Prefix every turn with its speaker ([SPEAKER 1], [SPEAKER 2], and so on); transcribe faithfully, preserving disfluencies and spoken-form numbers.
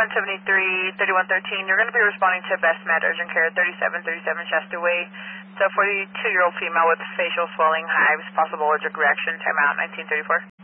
[SPEAKER 1] one seventy-three, thirty-one thirteen. You're going to be responding to Best Med Urgent Care, thirty-seven thirty-seven Shasta Way. It's a forty-two-year-old female with facial swelling, hives, possible allergic reaction, timeout nineteen thirty-four.